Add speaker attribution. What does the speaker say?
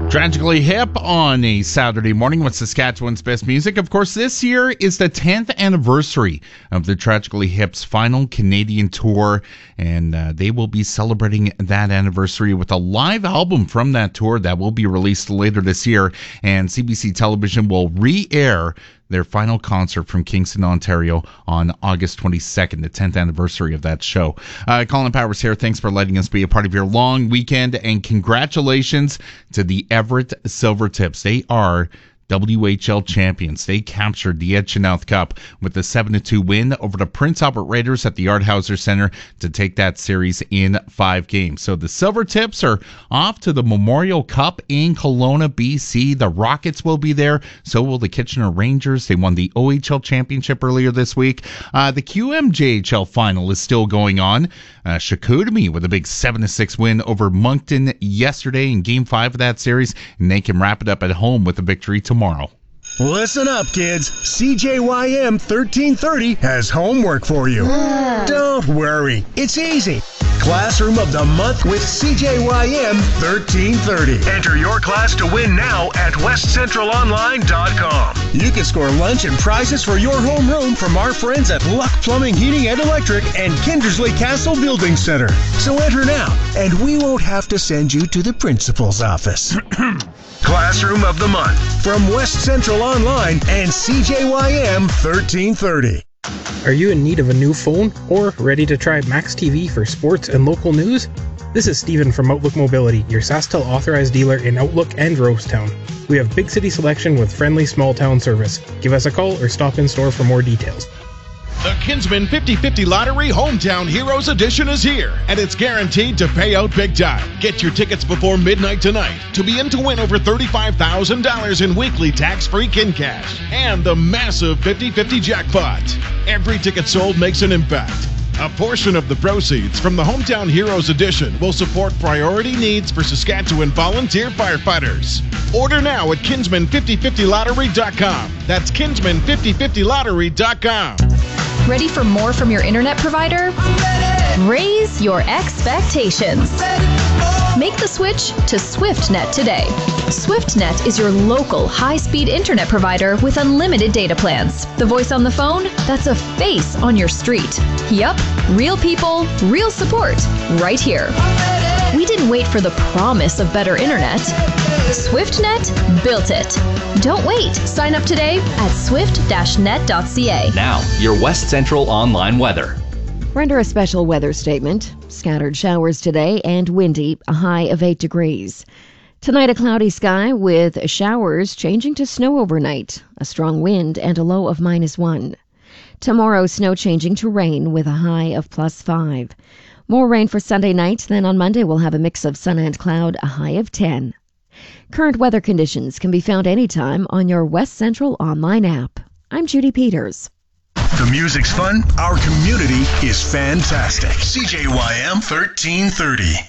Speaker 1: Tragically Hip on a Saturday morning with Saskatchewan's best music. Of course, this year is the 10th anniversary of the Tragically Hip's final Canadian tour, and they will be celebrating that anniversary with a live album from that tour that will be released later this year, and CBC Television will re-air their final concert from Kingston, Ontario on August 22nd, the 10th anniversary of that show. Colin Powers here. Thanks for letting us be a part of your long weekend, and congratulations to the Everett Silvertips. They are WHL champions. They captured the Ed Chynoweth Cup with a 7-2 win over the Prince Albert Raiders at the Arthauser Center to take that series in 5 games. So the Silvertips are off to the Memorial Cup in Kelowna, BC. The Rockets will be there. So will the Kitchener Rangers. They won the OHL championship earlier this week. The QMJHL final is still going on. Chicoutimi with a big 7-6 win over Moncton yesterday in Game 5 of that series, and they can wrap it up at home with a victory tomorrow.
Speaker 2: Listen up, kids. CJYM 1330 has homework for you. Don't worry. It's easy. Classroom of the Month with CJYM 1330. Enter your class to win now at westcentralonline.com. You can score lunch and prizes for your homeroom from our friends at Luck Plumbing, Heating and Electric and Kindersley Castle Building Center. So enter now, and we won't have to send you to the principal's office. Classroom of the Month from West Central Online and CJYM 1330.
Speaker 3: Are you in need of a new phone or ready to try Max TV for sports and local news? This is Steven from Outlook Mobility, your SaskTel authorized dealer in Outlook and Rosetown. We have big city selection with friendly small town service. Give us a call or stop in store for more details.
Speaker 4: The Kinsman 50/50 Lottery Hometown Heroes Edition is here, and it's guaranteed to pay out big time. Get your tickets before midnight tonight to be in to win over $35,000 in weekly tax-free kin cash and the massive 50/50 jackpot. Every ticket sold makes an impact. A portion of the proceeds from the Hometown Heroes Edition will support priority needs for Saskatchewan volunteer firefighters. Order now at kinsman5050lottery.com. That's kinsman5050lottery.com.
Speaker 5: Ready for more from your internet provider? Raise your expectations. Make the switch to SwiftNet today. SwiftNet is your local high-speed internet provider with unlimited data plans. The voice on the phone? That's a face on your street. Yup, real people, real support, right here. We didn't wait for the promise of better internet. SwiftNet built it. Don't wait. Sign up today at swift-net.ca.
Speaker 6: Now, your West Central Online weather.
Speaker 7: We're under a special weather statement. Scattered showers today and windy, a high of 8 degrees. Tonight, a cloudy sky with showers changing to snow overnight, a strong wind and a low of -1. Tomorrow, snow changing to rain with a high of +5. More rain for Sunday night. Then on Monday, we'll have a mix of sun and cloud, a high of 10. Current weather conditions can be found anytime on your West Central Online app. I'm Judy Peters.
Speaker 2: The music's fun. Our community is fantastic. CJYM 1330.